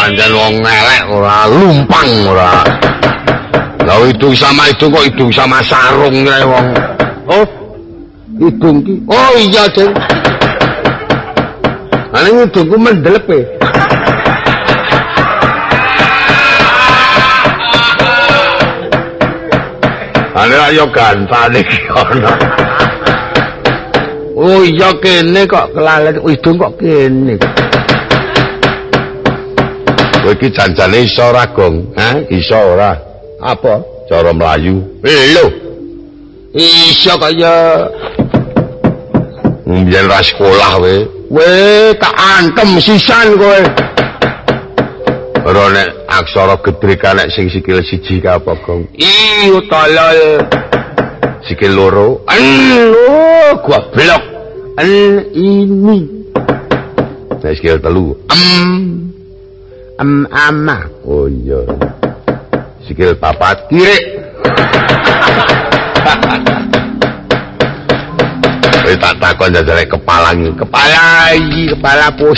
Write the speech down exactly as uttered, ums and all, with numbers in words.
pancen wong elek ora lumpang ora. Lah hidung sama hidung kok hidung sama sarung kae wong. Oh. Hidung ki. Oh iya, Ding. Ana hidungku mendelep e. Ana yo gantane iki ana. Oh iya kene kok kelalet hidung kok kene. Kowe iki janjane iso ora, Gong? Hah? Iso ora? Apa? Cara mlayu. Eh lho. Iso kaya mbiyen ra sekolah we. We tak antem sisan kowe. Ora nek aksara gedhe nek sing sikil siji ka apa, Gong? Ih, tolol. Sikil loro. Anu, goblok. An ini. Nek sikil telu. Em. Em ama. Oh iya. Sikil papat kirik. Wis tak takon jajare kepala iki. Kepala iki, kepala pos.